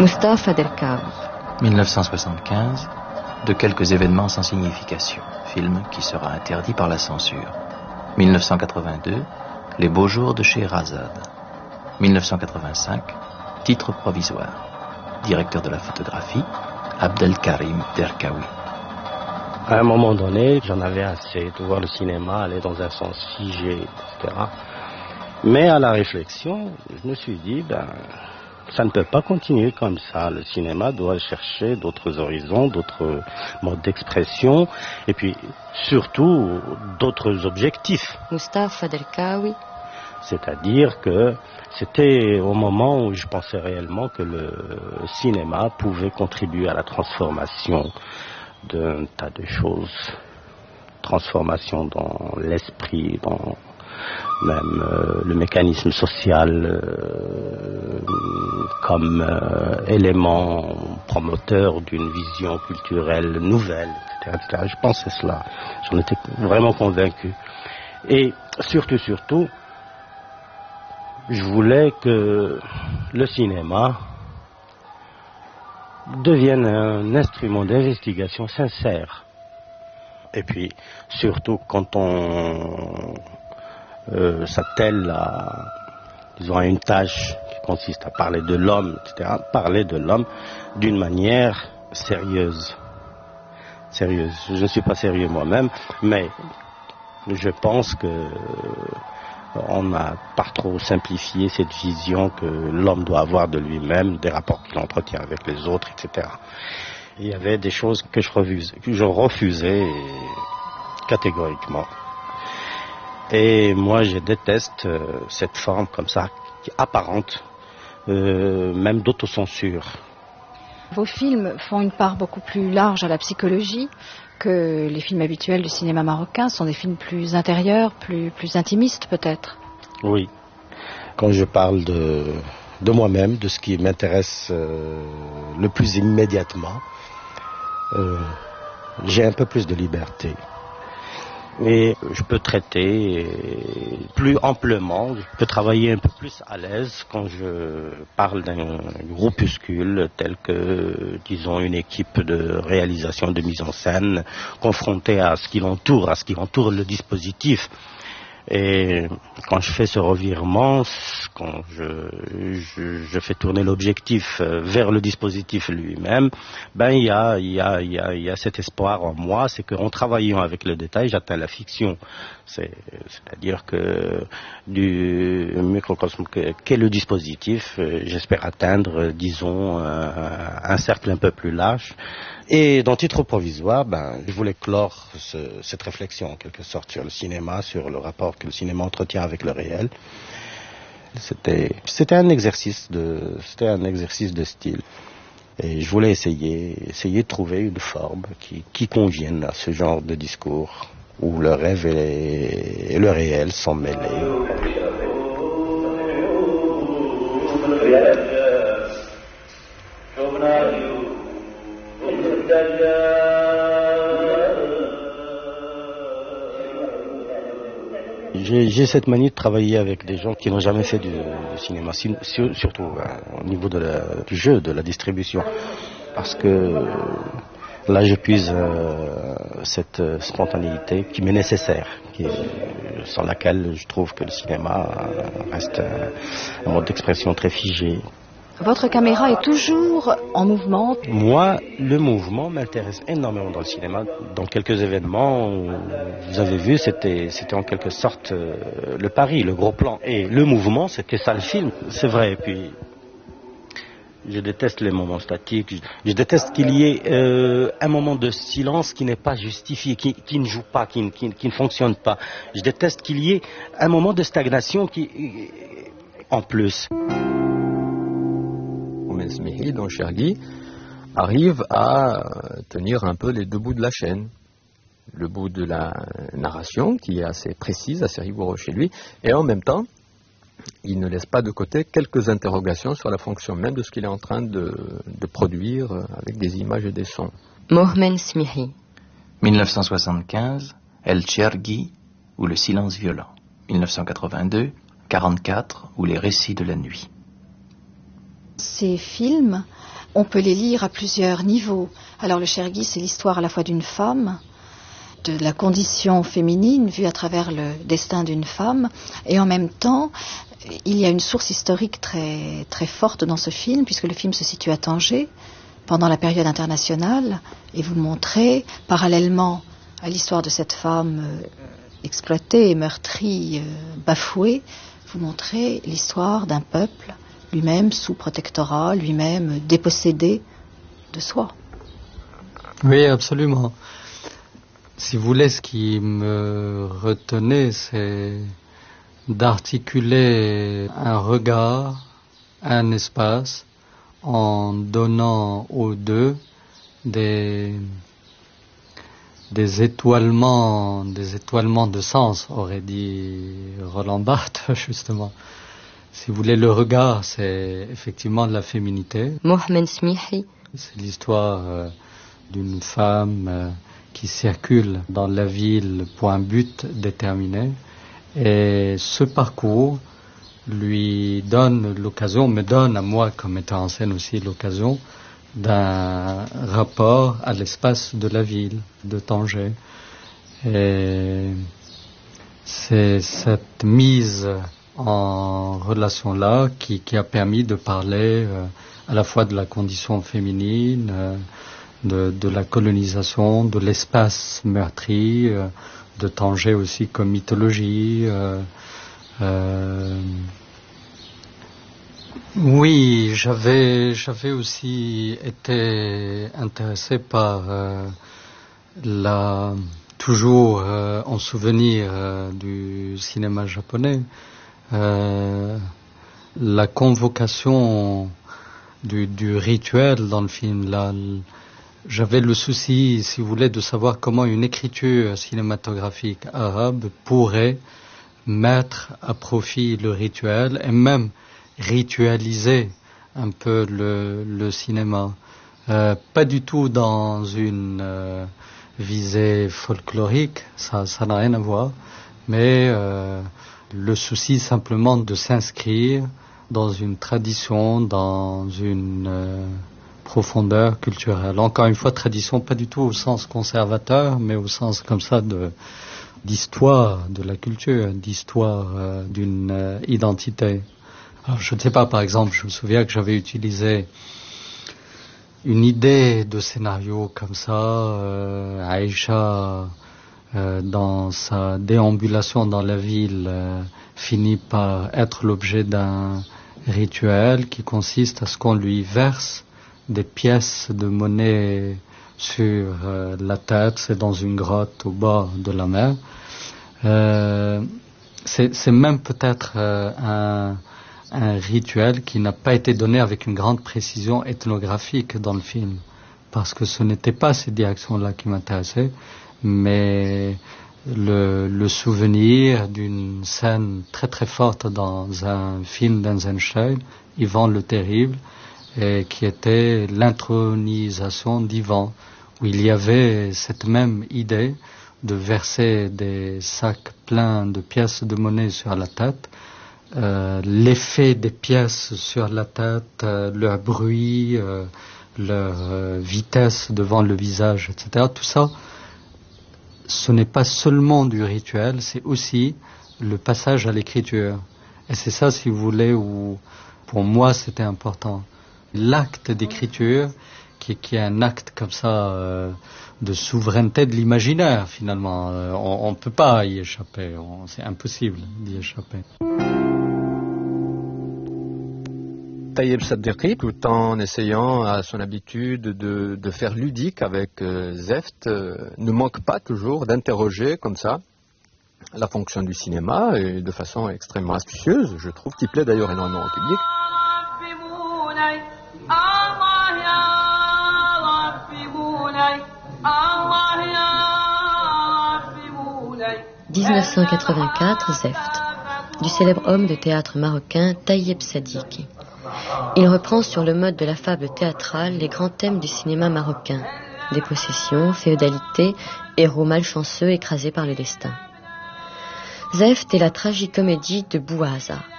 Mustapha Delkaoui. 1975, de quelques événements sans signification, film qui sera interdit par la censure. 1982, les beaux jours de Scheherazade. 1985, titre provisoire. Directeur de la photographie, Abdelkarim Derkaoui. À un moment donné, j'en avais assez de voir le cinéma aller dans un sens figé, etc. Mais à la réflexion, je me suis dit, ça ne peut pas continuer comme ça. Le cinéma doit chercher d'autres horizons, d'autres modes d'expression, et puis surtout d'autres objectifs. Mustapha Delkaoui. C'est-à-dire que c'était au moment où je pensais réellement que le cinéma pouvait contribuer à la transformation d'un tas de choses. Transformation dans l'esprit, dans même le mécanisme social comme élément promoteur d'une vision culturelle nouvelle, etc., etc. Je pensais cela. J'en étais vraiment convaincu. Et surtout, je voulais que le cinéma devienne un instrument d'investigation sincère. Et puis, surtout, quand on s'attelle à une tâche qui consiste à parler de l'homme, etc., parler de l'homme d'une manière sérieuse. Sérieuse. Je ne suis pas sérieux moi-même, mais je pense que on n'a pas trop simplifié cette vision que l'homme doit avoir de lui-même, des rapports qu'il entretient avec les autres, etc. Il y avait des choses que je refusais catégoriquement. Et moi, je déteste cette forme comme ça, apparente, même d'autocensure. Vos films font une part beaucoup plus large à la psychologie que les films habituels du cinéma marocain. Ce sont des films plus intérieurs, plus intimistes peut-être. Oui. Quand je parle de moi-même, de ce qui m'intéresse le plus immédiatement, j'ai un peu plus de liberté. Et je peux traiter plus amplement, je peux travailler un peu plus à l'aise quand je parle d'un groupuscule tel que, disons, une équipe de réalisation de mise en scène confrontée à ce qui l'entoure, le dispositif. Et quand je fais ce revirement, quand je fais tourner l'objectif vers le dispositif lui-même, il y a cet espoir en moi, c'est qu'en travaillant avec le détail, j'atteins la fiction. C'est-à-dire que du microcosme qu'est le dispositif, j'espère atteindre, disons, un cercle un peu plus large. Et dans Titre provisoire, je voulais clore cette réflexion en quelque sorte sur le cinéma, sur le rapport que le cinéma entretient avec le réel. C'était un exercice de style. Et je voulais essayer de trouver une forme qui convienne à ce genre de discours où le rêve et le réel sont mêlés. J'ai cette manie de travailler avec des gens qui n'ont jamais fait du cinéma, surtout au niveau du jeu, de la distribution, parce que là j'épuise cette spontanéité qui m'est nécessaire, sans laquelle je trouve que le cinéma reste un mode d'expression très figé. Votre caméra est toujours en mouvement. Moi, le mouvement m'intéresse énormément dans le cinéma. Dans quelques événements, vous avez vu, c'était en quelque sorte le pari, le gros plan. Et le mouvement, c'était ça le film, c'est vrai. Et puis, je déteste les moments statiques. Je déteste qu'il y ait un moment de silence qui n'est pas justifié, qui ne joue pas, qui ne fonctionne pas. Je déteste qu'il y ait un moment de stagnation en plus. Smihi, dont Chergui arrive à tenir un peu les deux bouts de la chaîne. Le bout de la narration, qui est assez précise, assez rigoureux chez lui, et en même temps, il ne laisse pas de côté quelques interrogations sur la fonction même de ce qu'il est en train de produire avec des images et des sons. Mohamed Smihi. 1975, El Chergui ou Le silence violent. 1982, 44 ou Les récits de la nuit. Ces films on peut les lire à plusieurs niveaux. Alors le Chergui, c'est l'histoire à la fois d'une femme, de la condition féminine vue à travers le destin d'une femme, et en même temps, il y a une source historique très, très forte dans ce film, puisque le film se situe à Tanger, pendant la période internationale, et vous montrez, parallèlement à l'histoire de cette femme exploitée, meurtrie, bafouée, vous montrez l'histoire d'un peuple, lui-même sous protectorat, lui-même dépossédé de soi. Oui, absolument. Si vous voulez, ce qui me retenait, c'est d'articuler un regard, un espace, en donnant aux deux des étoilements de sens, aurait dit Roland Barthes, justement. Si vous voulez, le regard, c'est effectivement de la féminité. Mohamed Smihi. C'est l'histoire d'une femme qui circule dans la ville pour un but déterminé. Et ce parcours lui donne l'occasion, me donne à moi comme metteur en scène aussi l'occasion d'un rapport à l'espace de la ville de Tanger. Et c'est cette mise en relation-là qui a permis de parler à la fois de la condition féminine, de la colonisation, de l'espace meurtri, de Tanger aussi comme mythologie. Oui, j'avais aussi été intéressé par toujours en souvenir du cinéma japonais, la convocation du rituel dans le film. Là, j'avais le souci, si vous voulez, de savoir comment une écriture cinématographique arabe pourrait mettre à profit le rituel et même ritualiser un peu le cinéma. Pas du tout dans une visée folklorique, ça n'a rien à voir, mais le souci simplement de s'inscrire dans une tradition, dans une profondeur culturelle. Encore une fois, tradition pas du tout au sens conservateur, mais au sens comme ça d'histoire de la culture, d'histoire d'une identité. Alors, je ne sais pas, par exemple, je me souviens que j'avais utilisé une idée de scénario comme ça. Aïcha, dans sa déambulation dans la ville, finit par être l'objet d'un rituel qui consiste à ce qu'on lui verse des pièces de monnaie sur la tête. C'est dans une grotte au bord de la mer. C'est même peut-être un rituel qui n'a pas été donné avec une grande précision ethnographique dans le film, parce que ce n'était pas ces directions-là qui m'intéressaient, mais le souvenir d'une scène très très forte dans un film d'Eisenstein, Ivan le Terrible, et qui était l'intronisation d'Ivan, où il y avait cette même idée de verser des sacs pleins de pièces de monnaie sur la tête. L'effet des pièces sur la tête, leur bruit, leur vitesse devant le visage, etc. Tout ça, ce n'est pas seulement du rituel, c'est aussi le passage à l'écriture. Et c'est ça, si vous voulez, où pour moi c'était important. L'acte d'écriture, qui est un acte comme ça de souveraineté de l'imaginaire, finalement. On ne peut pas y échapper, c'est impossible d'y échapper. Taïeb Saddiqi, tout en essayant à son habitude de faire ludique avec Zeft, ne manque pas toujours d'interroger comme ça la fonction du cinéma, et de façon extrêmement astucieuse, je trouve, qui plaît d'ailleurs énormément au public. 1984, Zeft, du célèbre homme de théâtre marocain Taïeb Saddiqi. Il reprend sur le mode de la fable théâtrale les grands thèmes du cinéma marocain, dépossession, féodalité, héros malchanceux écrasés par le destin. Zeft est la tragicomédie de Bouaza,